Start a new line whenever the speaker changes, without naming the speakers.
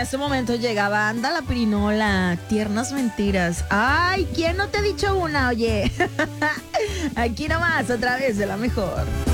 este momento llega Banda La Pirinola, Tiernas Mentiras. Ay, ¿quién no te ha dicho una, oye? Aquí nomás, otra vez de la mejor.